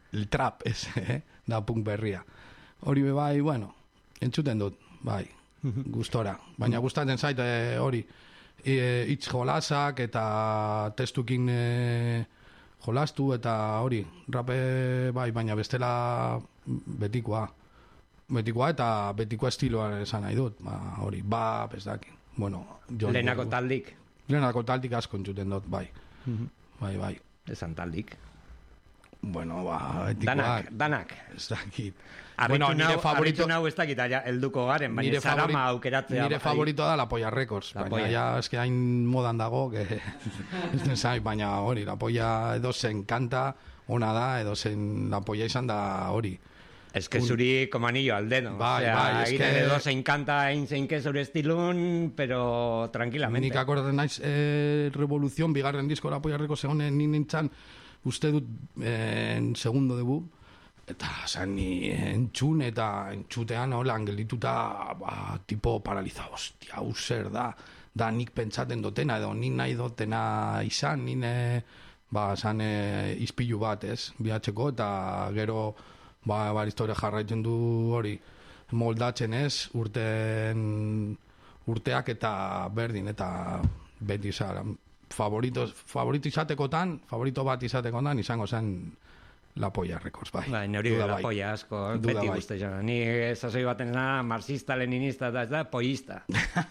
el trap ese, da punk berria. Hori be bai, bueno, entzuten dut, bai, gustora. Baina gustatzen zait hori, hitz jolasak eta testukin jolastu eta hori, rape bai, baina bestela betikoa eta betikoa estiloa esan nahi dut, hori, ez dakit. Bueno, Lehenako taldik asko entzuten dut, bai. Bai. Esan taldik. Bueno, etikoak. Danak. Ez dakit. Arritu nau ez dakit, helduko garen, baina zarama aukeratzea. Nire favoritoa da La Polla Records, baina ja, eski hain modan dago, baina hori, La Polla edo zen kanta, ona da, edo zen La Polla izan da hori. Ez que zuri komanillo al dedo. Bai, egiten edo zein kanta, zein que zure estilun, pero tranquilamente. Nik akordaten naiz Revolución, bigarren disko La Polla Records egonen nintzen, uste dut en segundo debut, eta ni entzutean holan geldituta tipo paralizado, hostia, zer da nik pentsaten dotena, edo nik nahi dotena izan, zan izpilu bat, bihatzeko, eta gero historia jarraitzen du hori moldatzen urteak eta berdin, eta beti zara favorito bat izatekotan izango zen La Polla Records, bai. Bai, nori La Polla asko, beti guzti jona. Ni esazoi baten marxista, leninista, eta ez da, pollista.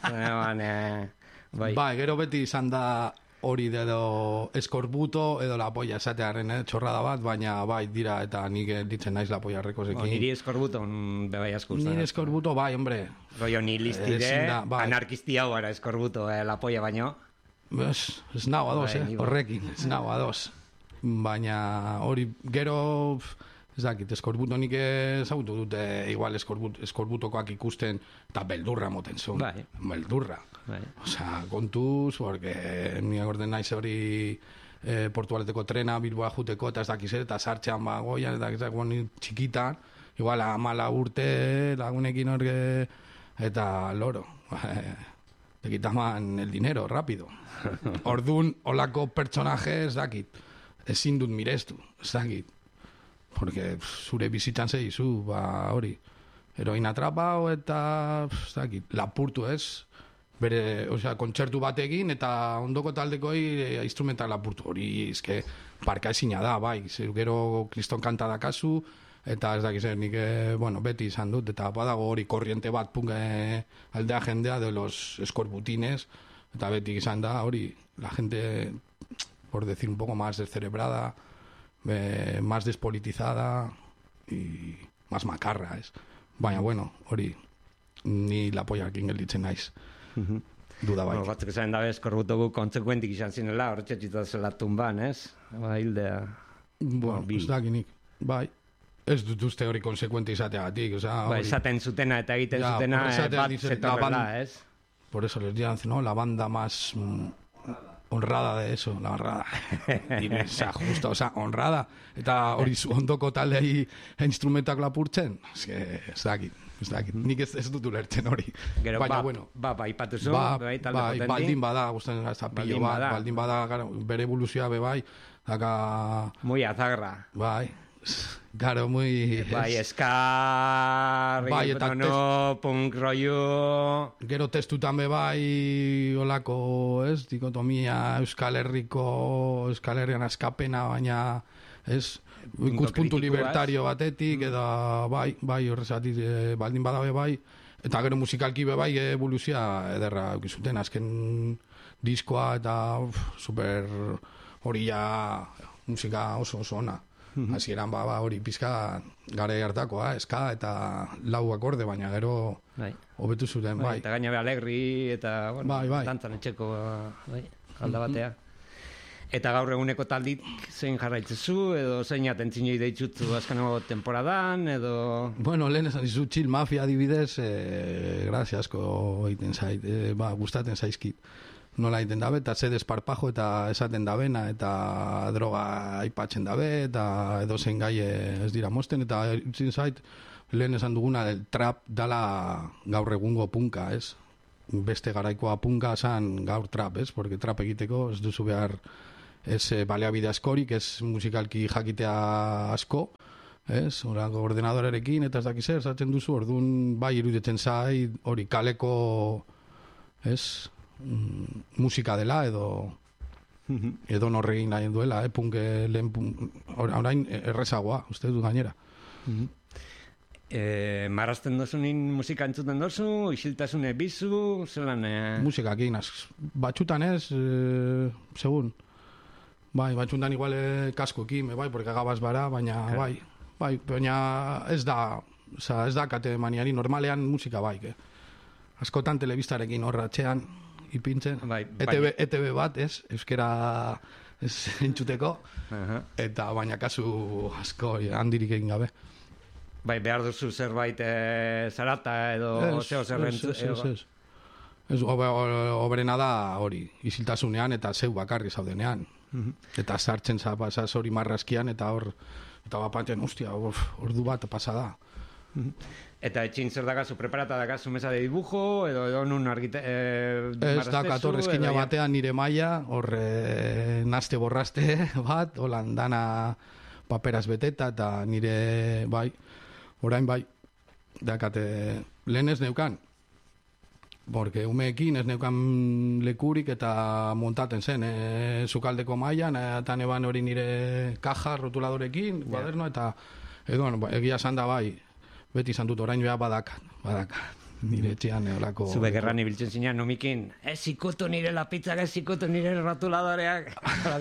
Bai, gero beti izan da hori edo eskorbuto edo La Polla esatearen txorrada bat, baina bai dira eta nik ditzen naiz La Polla Recordsekin. Niri eskorbuto bebai asko gustatzen. Niri eskorbuto bai, hombre. Rollo nihilistide, anarkisti hau ara eskorbuto La Polla baino. Ez nago ados, horrekin, ez nago ados. Baina hori gero, ez dakit, eskorbuto nik ezagutu dute, igual eskorbutokoak ikusten, eta beldurra moten zuen. Beldurra. Osea, kontuz, porque ni agorden naiz hori Portugaleteko trena, Bilboa juteko, eta ez dakiz eta sartxean goian, eta ez dakiz txikitan, igual 14 urte lagunekin horre, eta loro. Te quitaman el dinero, rápido. Ordun, olako pertsonaje, ez dakit, ezin dut mirestu, ez dakit. Porque zure bizitzan zeizu, hori, heroina atrapao eta, ez dakit, lapurtu ez, bere, osea, kontzertu batekin eta ondoko taldekoi instrumental lapurtu, hori, ezke, parka ezina da, bai, gero kriston kanta da kasu, eta ez dakiz, nik, bueno, beti izan dut, eta badago hori korriente bat punk aldea jendea de los escorbutines, eta beti izan da, hori, la gente, por decir un poco más descerebrada, más despolitizada y más macarra, ez. Baina, bueno, hori, ni La Pollarekin gelditzen naiz. Duda bai. Batzuk esan dabe eskorbutogu kontsekuentik izan zinela, horretxetxita zela tumban, ez? Hildea... Bueno, ez dakinik, bai. Ez dut uste hori konsekuente izateagatik, osea... Esaten zutena eta egiten zutena bat zetorrela, ez? Por eso les dirán, ¿no? La banda más honrada de eso, la honrada. O sea, justo, o sea, honrada. Eta hori ondoko taldei instrumentak lapurtzen, ez dakit. Nik ez dut ulertzen hori. Gero, ipatuzu, talde potenti. Baldin bada, guztien gazta pillo bat, baldin bada, bere evoluzioa bebai, daka... Muy azagra. Bai, claro, muy... Bai, eskar, no, punk rollo... Gero testutan bebai, olako, ez, dikotomia, Euskal Herrian askapena, baina, ez... Ikuspuntu libertario batetik, eta bai, horrezatik baldin badabe bai, eta gero musikalki bai evoluzioa ederra eukizuten, azken diskoa eta super hori ja musika oso ona. Hasieran hori pizka gare hartakoa, eska eta lau akorde, baina gero hobetu zuten, bai. Eta gaina be alegri, eta, bueno, dantzan etxeko alda batea. Eta gaur eguneko taldik zein jarraitzezu, edo zein atentzinoi deitzutu azkano temporadan, edo... Bueno, lehen esan dizu, Chill Mafia adibidez, grazia asko egiten zait, gustaten zaizkit. Nola egiten dabe, eta ze desparpajo eta esaten dabena, eta droga aipatzen dabe, eta edo zein gai ez dira mosten, eta egiten zait, lehen esan duguna, el trap dala gaur egungo punka, ez? Beste garaikoa punka zan gaur trap, ez? Porque trap egiteko ez duzu behar ez baleabide askorik, ez musikalki jakitea asko, ez, ordenadorerekin, eta ez dakiz zer, sartzen duzu, orduan bai iruditzen zai, hori kaleko, ez, musika dela, edo norregin nahi duela, punke lehen orain errezagoa, uste du gainera. Marrazten dozunin musika entzuten dozu, isiltasune bizu, zelan... Musikak egin, batxutan ez, segun. Bai, batxutan igual kaskoekin, bai, porque gabaz bara, baina bai, baina ez da kate maniari, normalean musika bai, askotan telebistarekin horratxean, ipintzen, ETV bat, ez, euskera entzuteko, eta baina kasu asko handirik egin gabe. Bai, behar duzu zerbait zarata edo zeo zerrentzu. Ez, oberena da hori, isiltasunean eta zeu bakarri zaudenean. Eta sartzen zapasaz hori marrazkian eta hor, eta bapaten, ostia, ordu bat pasada. Eta etxin zer dakazu, preparata dakazu mesa de dibujo, edo nun argite... Ez dakat horrezkina batean nire maia, hor naste borraste bat, holan dana paperaz beteta, eta nire, bai, orain bai, dakate, lehen ez neukan, porque umeekin ez neukan lekurik eta montaten zen, zukaldeko maian, eta neban hori nire kaja rotuladorekin, kuaderno, eta edo, egia esan da bai, beti izan dut orain badakat, nire etxean olako... Zube gerran ibiltzen zinean nomikin, ez ikutu nire lapitzak, ez ikutu nire rotuladoreak.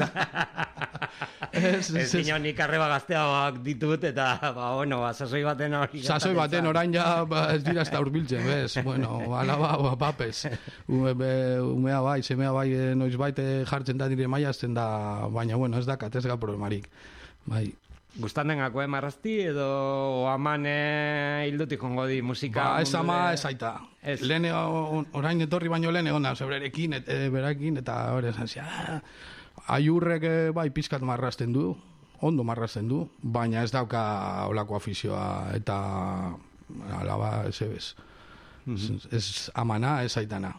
Ez zinean nik arreba gazteagoak ditut, eta, sasoi baten hori... Sasoi baten orain ja ez dira ez da urbiltzen, bez? Bueno, alaba, papez. Umea bai, semea bai, noiz baite jartzen da nire maiazten da, baina, bueno, ez dakat, ez ga problemarik. Bai. Gustan dengako marrazti edo aman hildutik jongo di musika? Ba, ez ama, ez aita. Lehen, orain etorri baino lehen egon da, zebrerekin, berakin, eta hori esan zia, aiurrek bai pizkat marrazten du, ondo marrazten du, baina ez dauka olako afizioa, eta alaba, ez ebez. Ez amana, ez aitana.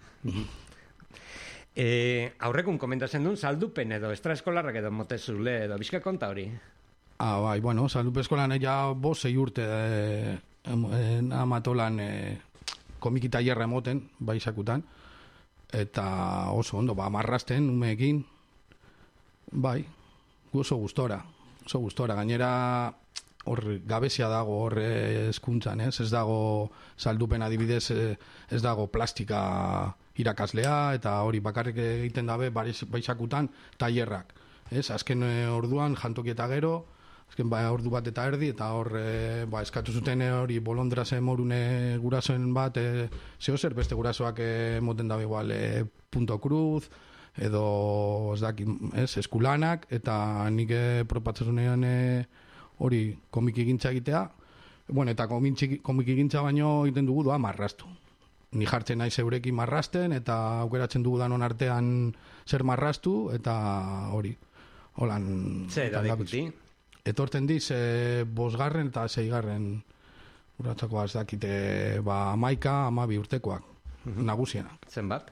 Aurrekun komentatzen duen, saldupen edo, extraeskolarrak edo motezule edo, bizka konta hori? Bai, bueno, saldupe eskolan ja 5-6 urte amatolan komiki tailerra emoten, bai sakutan, eta oso ondo, marrazten, umeekin, bai, oso gustora, gainera hor gabezia dago hor hezkuntzan, ez dago saldupen adibidez, ez dago plastika irakaslea, eta hori bakarrik egiten dabe bai sakutan tailerrak, ez, azken orduan jantoki eta gero, azken ordu bat eta erdi, eta hor eskatu zuten hori bolondrasen morune gurasoen bat, zeo zer beste gurasoak moten dabe igual punto cruz, edo eskulanak, eta nik propatzezunean hori komiki gintza egitea, bueno, eta komiki gintza baino egiten dugu doa marraztu. Ni jartzen nahi zeurekin marrazten, eta aukeratzen dugu danon artean zer marraztu, eta hori, holan... Zer da dikuti? Etorten diz, 5. eta 6. Uratxako ez dakite, 11-12 urtekoak, nagusienak. Zenbat?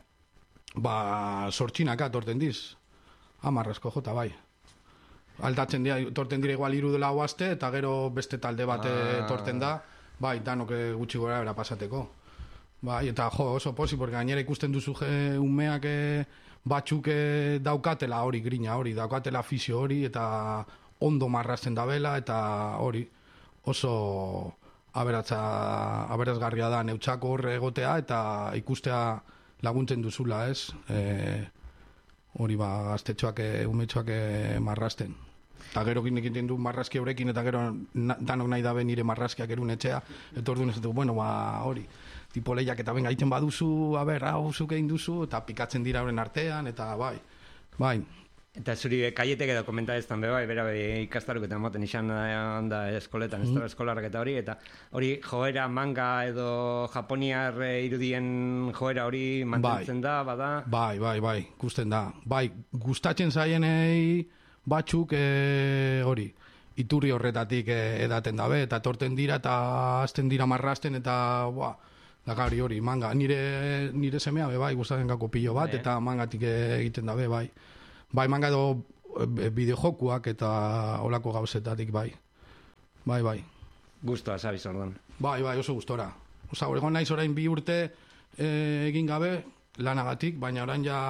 8 etorten diz, 10 asko jota bai. Aldatzen dira, etorten dira igual 3 dela hoazte, eta gero beste talde bat etorten da, bai, danok gutxi gora era pasateko. Bai, eta oso posi, porque gainera ikusten duzu umeak batzuk daukatela hori grina hori, daukatela afizio hori, eta ondo marrazten dabela, eta hori oso aberazgarria da neutxako hor egotea, eta ikustea laguntzen duzula, ez? Hori gaztetxoak, umetxoak marrazten. Eta gero egiten du marrazki horrekin, eta gero danok nahi dabe nire marrazkiak erun etxea, eta orduan ez dugu, hori, tipo lehiak eta benga, egiten baduzu, hau zuk egin duzu, eta pikatzen dira horren artean, eta bai. Eta zuri kaietek edo komentadeztan bai, bera ikastaruk eta moten izan da eskoletan, eskolarrak eta hori joera manga edo japoniar irudien joera hori mantentzen da, bada? Bai, gusten da. Bai, gustatzen zaienei batzuk hori, iturri horretatik edaten dabe, eta torten dira eta azten dira marrazten, eta dakari hori, manga, nire semea bai, gustatzen gako pilo bat, eta mangatik egiten dabe, bai. Bai, manga edo bideojokuak eta olako gauzetatik, bai. Bai. Gustoa zabiz orduan. Bai, oso gustora. Osa, egon naiz orain 2 urte egin gabe lanagatik, baina orain ja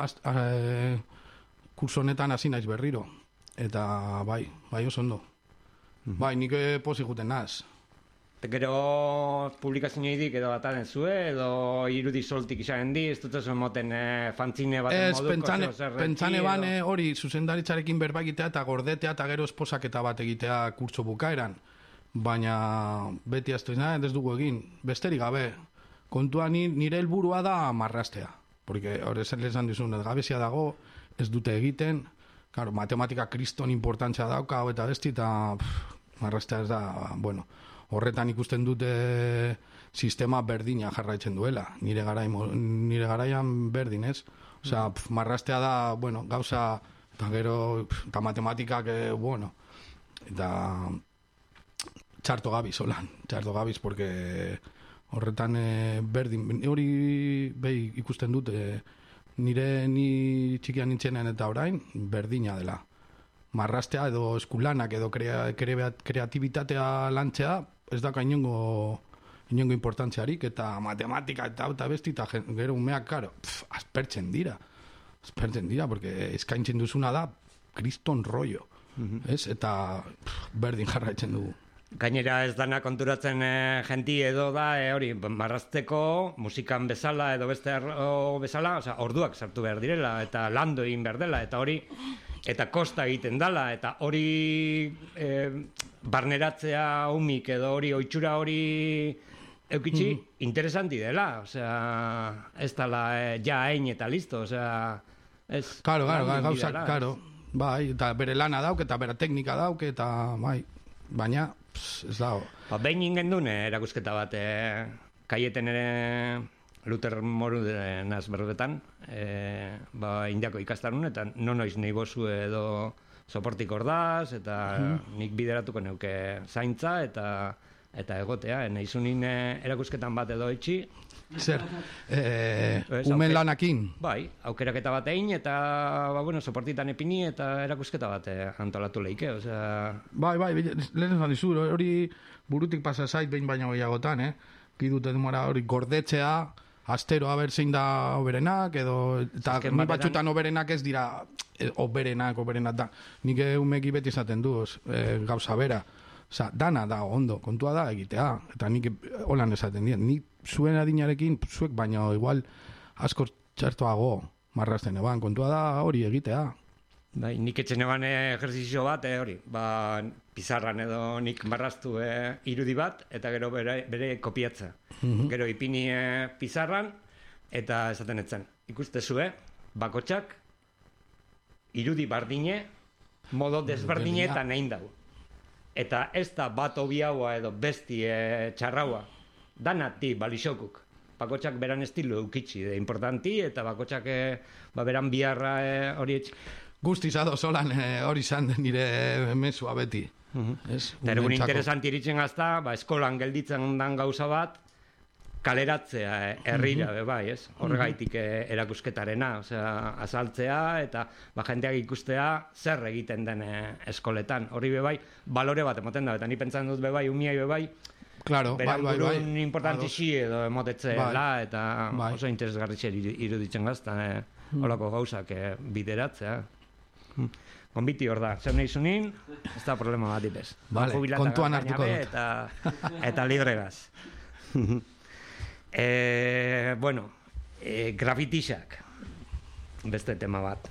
kurso honetan hasi naiz berriro. Eta bai oso ondo. Bai, nik pozik guten naz. Gero publikazioidik edo bataren zue, edo irudi soltik izan di, ez dut ezo moten fantzine baten moduko. Ez, pentsane bane hori zuzendaritzarekin berba egitea eta gordetea eta gero esposaketa bat egitea kurtso bukaeran. Baina beti aztu izan, ez dugu egin. Besterik gabe, kontua nire helburua da marrastea. Porque hori esan dizun, gabezia dago, ez dute egiten. Claro, matematika kriston importantzia dauka, hau eta besti, eta marrastea ez da, bueno, horretan ikusten dute sistema berdina jarraitzen duela. Nire garaian berdin, ez? Osea, marrastea da, bueno, gauza, eta gero, eta matematikak, bueno, eta txarto gabiz, holan, txarto gabiz, porque horretan berdin, hori behi ikusten dute, ni txikian nintzenean eta orain, berdina dela. Marrastea edo eskulanak edo kreatibitatea lantzea, ez daka inongo importantziarik, eta matematika eta besti, eta gero umeak, karo, aspertzen dira, porque eskaintzen duzuna da kriston rollo, ez? Eta berdin jarraitzen dugu. Gainera ez dana konturatzen jenti edo da, hori, marrazteko musikan bezala edo beste bezala, osea, orduak sartu behar direla, eta lando egin behar dela, eta hori, eta kosta egiten dela, eta hori barneratzea umik edo hori oitxura hori eukitzi, interesanti dela, osea, ez dala ja hain eta listo, osea, ez... Claro, gauzak, claro, bai, eta bere lana dauk, eta bere teknika dauk, eta bai, baina... ez dago. Behin ingen dune erakusketa bat, kaieten ere Luther moru denaz berbetan, indiako ikastarun, eta noiz nahi bozu edo soportik ordaz, eta nik bideratuko neuke zaintza, eta egotea, nahi zunin erakusketan bat edo etxi. Zer, umen lanakin? Bai, aukeraketa bat egin, eta, soportitan epini, eta erakusketa bat antolatu leike, osea... Bai, lehen esan dizur, hori burutik pasa zait behin baina gehiagotan, Gidute demora hori gordetzea, astero haber zein da oberenak, edo... Eta mi batxutan oberenak ez dira, oberenak da. Nik umeki beti izaten du, gauza bera. Osa, dana da, ondo, kontua da egitea. Eta nik holan esaten dien. Nik zuen adinarekin, zuek baina igual asko txertoago marrazten eban. Kontua da hori egitea. Bai, nik etxen eban ejerzizio bat, hori, pizarran edo nik marraztu irudi bat, eta gero bere kopiatza. Gero ipini pizarran, eta esaten etzen. Ikuste zue, bakotxak, irudi bardine, modo desbardine eta nein dago. Eta ez da bat obiaua edo besti txarraua. Danati balixokuk. Bakotxak beran estilo eukitzi, importanti, eta bakotxak beran biharra hori etxik. Guztiz ados holan hori izan nire mesua beti. Eta egun interesanti iritzen gazta, eskolan gelditzen dan gauza bat, kaleratzea herrira, bai, ez? Horregaitik erakusketarena, osea, azaltzea, eta jendeak ikustea zer egiten den eskoletan. Hori bai, balore bat emoten da, eta ni pentsan dut bai, umiai bai, claro, beran burun importantixi edo emotetzea, eta oso interesgarritxe iruditzen gazta, holako gauzak bideratzea. Konbiti hor da, zer nahi zunin, ez da problema bat ipez. Vale, kontuan hartuko dut. Eta libregaz. Grafitixak, beste tema bat.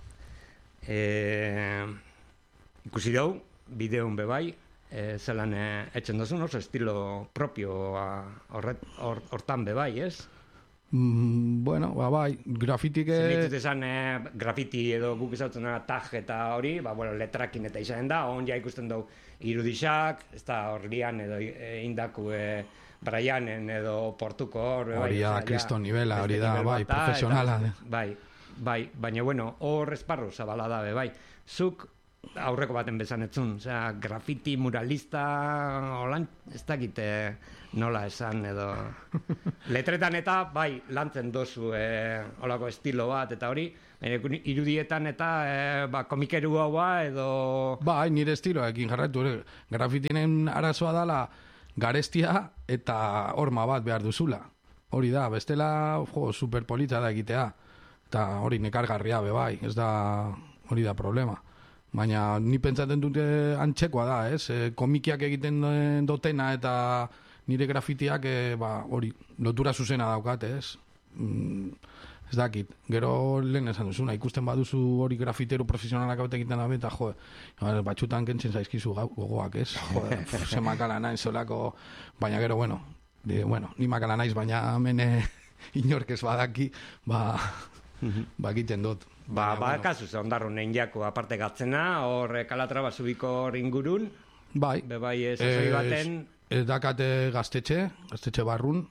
Ikusi dugu, bideon bebai, zelan etxen dozun, oso estilo propio hortan bebai, ez? Bueno, bai, grafitik... Zenitut esan grafiti edo guk izautzen tag eta hori, letrakin eta izanen da, on ja ikusten dugu irudixak, ez da horrian edo indaku Brianen edo Portuko hor... Hori da, kriston nivela, hori da, bai, profesionala. Bai, baina, hor esparru zabala da, bai. Zuk aurreko baten bezan etzun, osea, grafiti, muralista, holan, ez dakit nola esan, edo... Letretan eta, bai, lantzen dozu holako estilo bat, eta hori, irudietan eta komikeru haua, edo... Bai, nire estiloekin jarraitu, grafitinen arazoa dala garestia eta horma bat behar duzula. Hori da, bestela, superpolita da egitea, eta hori nekargarria be bai, ez da, hori da problema. Baina ni pentsatzen dute antzekoa da, ez? Komikiak egiten dotena eta nire grafitiak hori lotura zuzena daukat, ez? Ez dakit. Gero lehen esan duzuna, ikusten baduzu hori grafitero profesionalak hau egiten dabe, eta batxutan kentzen zaizkizu gogoak, ez? Ze makala naiz solako, baina gero, bueno, ni makala naiz, baina hemen inork ez badaki, egiten dut. Kasu ze ondarrun egin jako aparte gatzena, hor Kalatrava zubiko hor ingurun, bai, sasoi baten... Dakate gaztetxe barrun,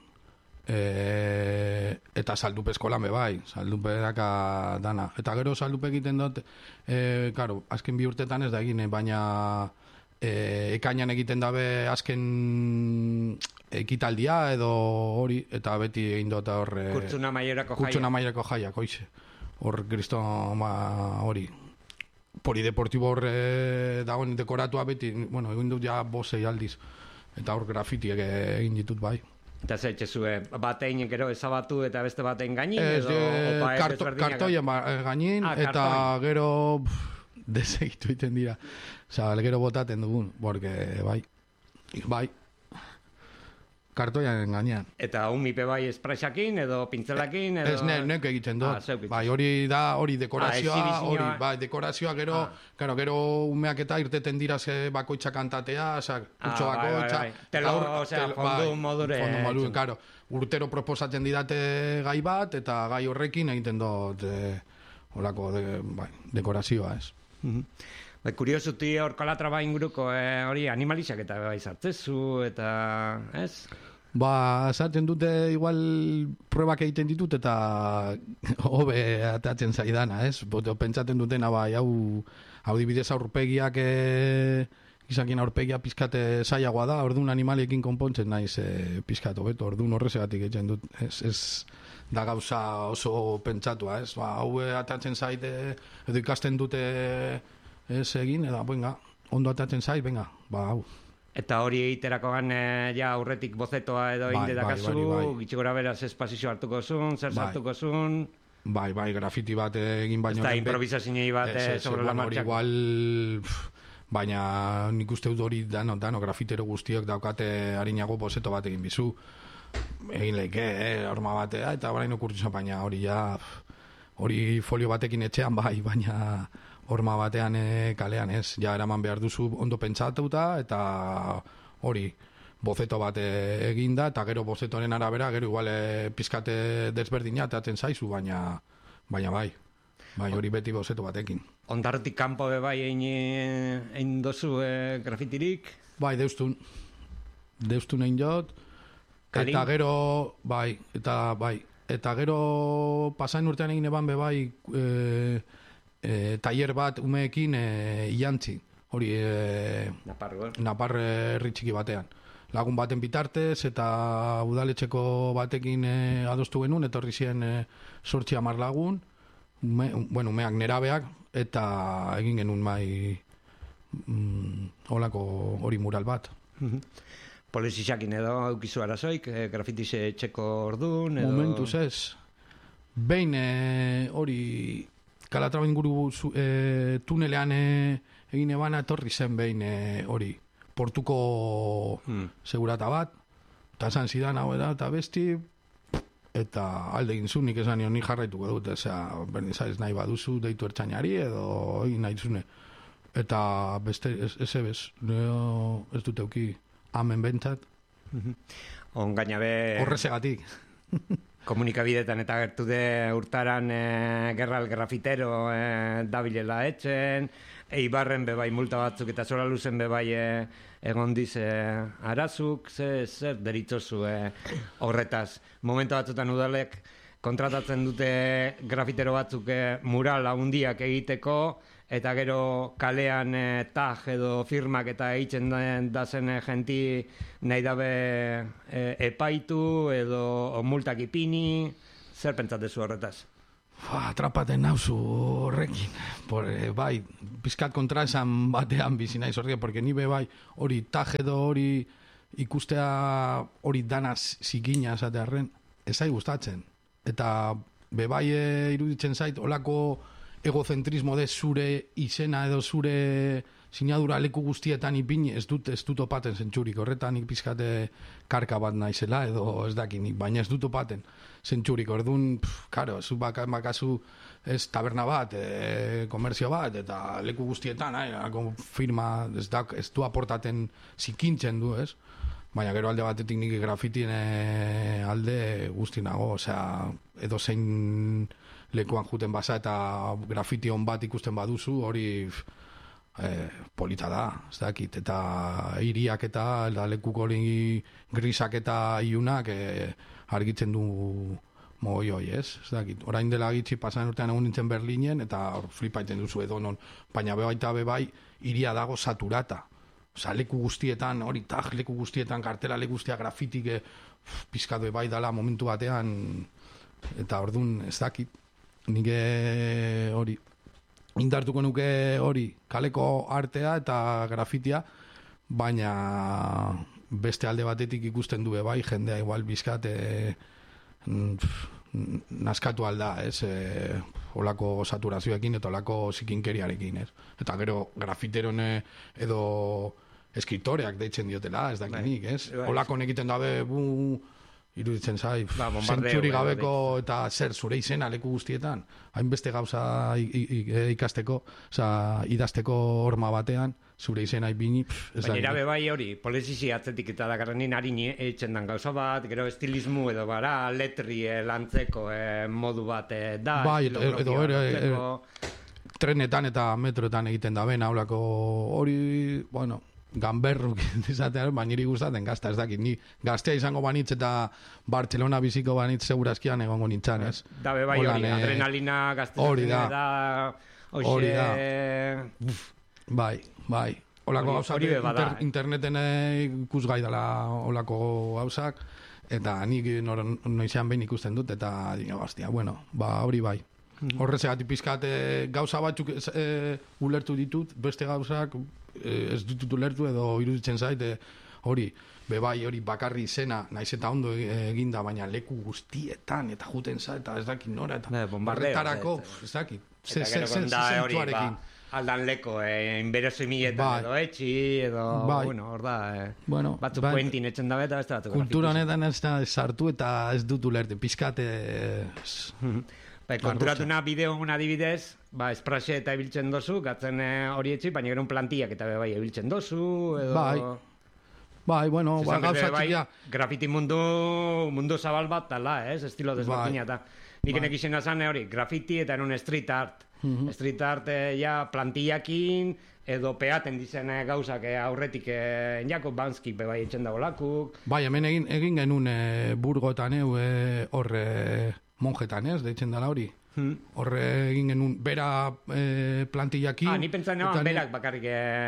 eta saldupe eskolan bai, saldupe daka dana. Eta gero saldupe egiten dut, karo, azken 2 urtetan ez da egin, baina ekainan egiten dabe azken ekitaldia edo hori, eta beti egin dut hor... Kurtzuna maierako jaiak, hoize. Hor, Kristo, hori, polideportibo hor dagoen dekoratua beti, bueno, egin dut ja 5-6 aldiz, eta hor grafitiek egin ditut bai. Eta zetxezue, batein gero ezabatu eta beste batein gainin? Kartoien gainin, eta gero desegitu iten dira. Osa, gero botaten dugun, porque bai. Kartoian gainean. Eta humipe bai espresakin edo pintzelakin edo... Ez nek egiten dut. Bai, hori da, hori dekorazioa, dekorazioa gero umeak eta irteten dira bakoitza kantatea, kutxo bakoitza. Fondu modure. Fondu modure, karo. Urtero proposatzen didate gai bat, eta gai horrekin egiten dut horako dekorazioa, ez. Kuriosuti hor Kalatrava inguruko hori animalizak eta bai zartzezu eta, ez? Esaten dute igual probak egiten ditut eta hobe atatzen zaidana, ez? Pentsaten dutena bai, hau dibidez aurpegiak izakien aurpegia pizkate zailagoa da, orduan animaliekin konpontzen naiz pizkat hobeto, orduan horrezegatik egiten dut, ez da gauza oso pentsatua, ez? Hau atatzen zaite edo ikasten dute ez egin, edo, ondo atatzen zait, hau. Eta hori egiterako gan, ja, aurretik bozetoa edo indetakazu, gitxigora beraz espazio hartuko zun, zer sartuko zun... Bai, grafiti bat egin baino... Ez da improvisazinei bat sobre la marcha. Igual, baina nik uste dut hori dano grafitero guztiok daukate harinago bozeto bat egin bizu. Egin leike, horma batea, eta baraino kurtizan, baina hori ja... Hori folio batekin etxean, baina... Horma batean kalean, ez? Ja, eraman behar duzu ondo pentsatuta, eta hori, bozeto bat eginda, eta gero bozetoren arabera, gero igual pizkate desberdina atatzen zaizu, baina bai, hori beti bozeto batekin. Ondarrutik kanpo bai egin dozu grafitirik? Bai, deustun egin jot, eta gero, eta gero pasain urtean egin eban bai, tailer bat umeekin iantzi, hori Napar herri txiki batean. Lagun baten bitartez eta udaletxeko batekin adostu genuen, etorri ziren 8-10 lagun, umeak nerabeak, eta egin genuen holako hori mural bat. Polizisakin edo aukizu arazoik, grafitize etxeko orduan? Momentuz ez. Behin hori... Kalatrava inguru tunelean egin ebana etorri zen behin hori portuko segurata bat, eta esan zidan hau eta besti, eta alde egin zu, nik esan nion nik jarraituko dut, berdin zaiz nahi baduzu deitu ertzainari edo egin nahi zune. Eta beste, ez dut euki amen bentsat. Horrezegatik. Komunikabidetan eta gertu de urtaran gerral grafitero dabilela etxen, Eibarren bebai multa batzuk eta zora luzen bebai egon diz arazuk, zer deritzozu horretaz. Momento batzutan udalek kontratatzen dute grafitero batzuk mural handiak egiteko, eta gero kalean tag edo firmak eta egiten da zen jenti nahi dabe epaitu edo multak ipini, zer pentsatezu horretaz? Atrapaten nauzu horrekin. Bai, pizkat kontra esan batean bizi naiz horrekin, porque ni bai hori tag edo hori ikustea hori danaz zikina esatearren, ez zai gustatzen. Eta bai iruditzen zait, olako egozentrismo de zure izena edo zure sinadura leku guztietan ipini, ez dut opaten zentsurik, horretan nik pizkate karka bat naizela, edo ez dakinik, baina ez dut opaten zentsurik, orduan, karo, zu bakazu ez taberna bat, komerzio bat, eta leku guztietan, firma, ez du aportaten zikintzen du, ez? Baina gero alde batetik nik grafitien alde guztinago, osea, edo zein lekuan juten basa eta grafiti on bat ikusten baduzu, hori polita da, ez dakit, eta hiriak eta lekuko hori grisak eta iunak argitzen du mogoioi, ez dakit, orain dela gitzi pasan urtean egun nintzen Berlinen, eta flipaiten duzu edo non, baina bebai hiria dago saturata. Osa, leku guztietan, hori tag leku guztietan, kartela leku guztia grafitik pizkatu bai dala momentu batean, eta ordun ez dakit, nik hori indartuko nuke hori kaleko artea eta grafitia, baina beste alde batetik ikusten du bai, jendea igual bizkat naskatu alda, ez, olako saturazioekin eta olako zikinkeriarekin, ez. Eta gero grafiteron edo eskritoreak deitzen diotela, ez dakinik, ez. Olako egiten dabe, iruditzen zai, zentzuri gabeko eta zer zure izena leku guztietan, hainbeste gauza ikasteko, idazteko horma batean, zure izena ipini, ez da. Baina bai hori, polizisi atzetik eta dakarrenin harin eitzen dan gauza bat, gero estilismu edo bara, letri lantzeko modu bat da. Bai, edo trenetan eta metroetan egiten da bena, hori, bueno, ganberruk izatean, baina niri gustatzen gazta, ez dakit, ni gaztea izango banitz eta Bartzelona biziko banitz segurazkian egongo nintzen, ez? Dabe bai hori, adrenalina gaztezatzen da, hori da, bai, olako gauzak interneten ikusgai dela olako gauzak, eta nik noizean behin ikusten dut, eta dina bastia, bueno, hori bai. Horrezegatik pizkat gauza batzuk ulertu ditut, beste gauzak ez ditut ulertu edo iruditzen zait hori, bebai hori bakarri izena, naiz eta ondo eginda, baina leku guztietan eta juten zait, eta ez dakit nora, eta barretarako, ez dakit, zentuarekin. Aldan leko, inberosimiletan edo etxi, edo, bueno, hor da, batzuk puentin etxen dabe eta beste batzuk. Kultura honetan ez da sartu eta ez dut ulertu, pizkat konturatuna bideo un adibidez, espraxe eta ibiltzen dozu, gatzen hori etxi, baina gero un plantillak eta bai ibiltzen dozu, edo... Bai, bueno, gauza txikia. Grafiti mundu zabal bat tala, estilo desberdina eta nik enek izena zan hori, grafiti eta en un street art. Street art ja plantillakin, edo peaten dizen gauzak aurretik Jakob Banskik bebai etxen dago lakuk. Bai, hemen egin genuen Burgotan horre monjetan, deitzen dela hori. Horre egin genuen bera plantillakin. Ni pentsan eban berak bakarrik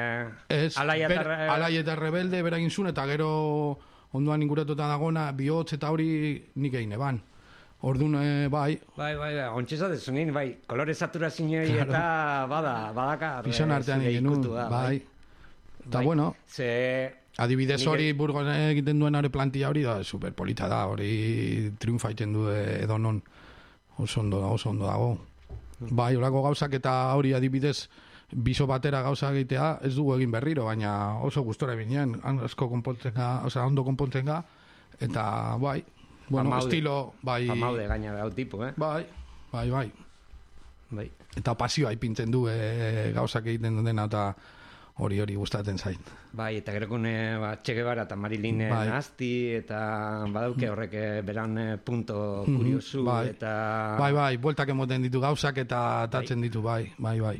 Alai eta Rebelde bera egin zuen, eta gero ondoan inguratuta dagona bihotz eta hori nik egin eban. Orduan, bai. Bai, ontxezat zunin, bai, kolore saturazinoi eta badaka. Pizon artean egin genuen, bai. Eta bueno, adibidez hori Burgon egiten duen hori plantilla hori da, superpolita da, hori triunfa egiten du edo non oso ondo dago. Bai, horako gauzak eta hori adibidez biso batera gauza egitea ez dugu egin berriro, baina oso gustora binean, asko konpontzen ga, ondo konpontzen ga, eta bai, bueno, estilo, bai... Famaude gaina behau tipu, Bai. Eta pasioa ipintzen du gauzak egiten dena, eta hori gustatzen zain. Bai, eta gerokun Che Guevara eta Marilyn nahazti, eta badauke horrek beran punto kuriosu, eta... Bai, bueltak emoten ditu gauzak eta tatzen ditu, bai.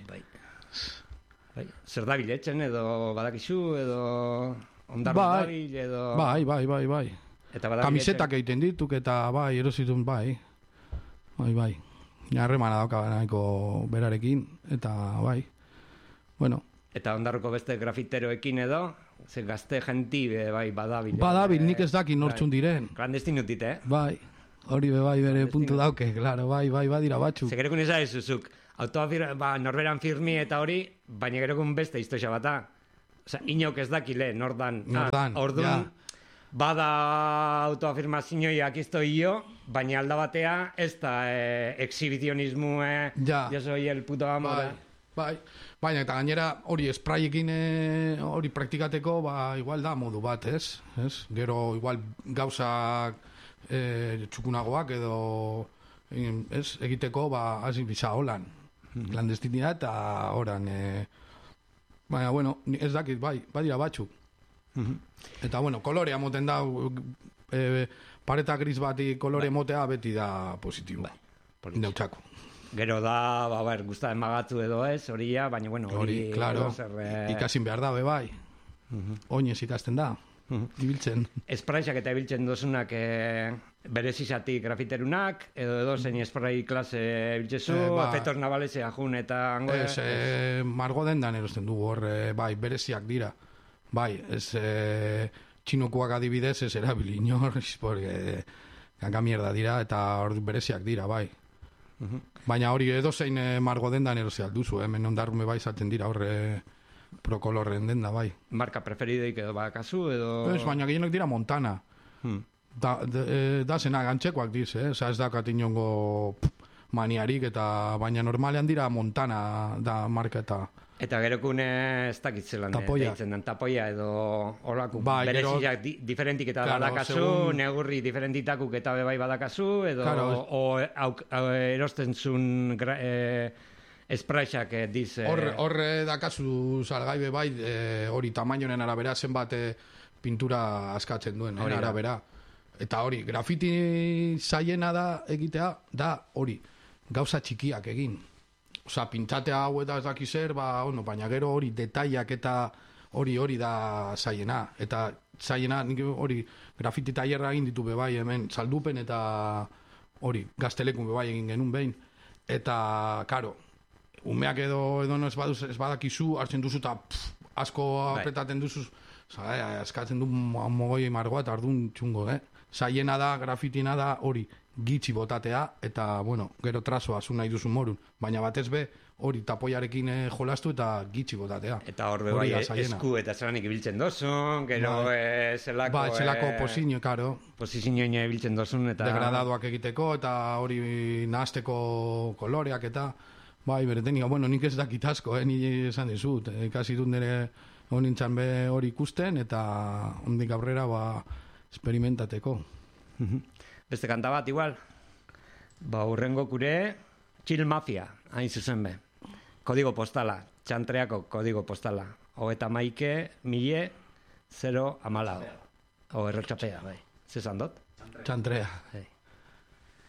Zer da biletzen, edo badakizu, edo ondar dabil, edo... Bai. Kamisetak egiten dituk, eta bai, erositun, bai. Harremana dauka nahiko berarekin, eta bai. bueno. Eta ondarruko beste grafiteroekin edo, ze gazte genti bai badabil. Badabil, nik ez daki nortzun diren. Klandestinutit, Bai, hori bai bere puntu dauke, claro, bai, badira batzuk. Ze gerekun izan ezuzuk, norberan firmi eta hori, baina gerekun beste historia bata. Osa, inok ez dakile, nordan. Orduan, bada autoafirmazioiak iztoio, baina alda batea, ez da exhibizionismo, yo soy el puto amo. Bai, baina eta gainera hori sprayekin hori praktikateko, igual da modu bat, ez? Gero igual gauzak txukunagoak edo egiteko hasi bisa holan. Clandestinidad eta horan. Baina, bueno, ez dakit, badira batzuk. Eta, bueno, kolorea moten da, pareta gris bati kolore motea beti da positibo. Neutxako. Gero da, guztatzen magatu edo ez, hori ja, baina, bueno, hori, claro, ikasin behar da, bai. Oinez ikasten da, ibiltzen. Espraixak eta ibiltzen dozunak berezizatik grafiterunak, edo zein esprai klase ibiltzezu, efektos nabalesea jun eta hango... Ez, margo dendan erosten dugu hor, bai, bereziak dira. Bai, ez txinokoak adibidez ez erabili inor, porque ganga mierda dira eta hor bereziak dira, bai. Baina hori edo zein margo dendan erosea alduzu, hemen ondarrume bai zaten dira horre prokolorren denda, bai. Marka preferideik edo bakazu edo... Ez, baina gehienok dira Montana. Da zena gantxekoak diz, ez dakat inongo maniarik, eta baina normalean dira Montana da marka eta... Eta gerokune ez dakitzelan deitzen den, tapoia edo olako bereziak diferentik eta badakazu, negurri diferentitakuk eta bebai badakazu, edo erosten zuen espraixak diz... Horre dakazu salgai bebai, hori tamainoen arabera zenbat pintura askatzen duen, arabera. Eta hori, grafiti zaiena da egitea, da hori, gauza txikiak egin. Osa, pintzatea hau eta ez dakizer, baina gero hori detaiak eta hori da zaiena. Eta zaiena, hori grafiti tailerra egin ditu bebai hemen, saldupen eta hori, gaztelekun bebai egin genuen behin. Eta, karo, umeak edo ez badakizu, hartzen duzu eta asko apretaten duzu, askatzen du mogoi margoa eta ardun txungo, Zaiena da, grafitina da, hori, gitxi botatea, eta, bueno, gero trazoa zu nahi duzu morun. Baina batez be, hori tapoiarekin jolastu eta gitxi botatea. Eta hor be bai, esku eta zelanik ibiltzen dozun, gero zelako... Ba, zelako posiño, karo. Posizioa ibiltzen dozun, eta... Degradadoak egiteko, eta hori nahazteko koloreak, eta... Bai, beretenik, bueno, nik ez dakit asko, ni esan dizut. Ikasi dut nire honintzan be hori ikusten, eta ondik aurrera, esperimentateko. Beste kanta bat, igual. Urrengo kure, Chill Mafia, hain zuzen be. Kodigo postala, txantreako kodigo postala. 31.014. Errotxapea, bai. Zezan dut? Txantrea.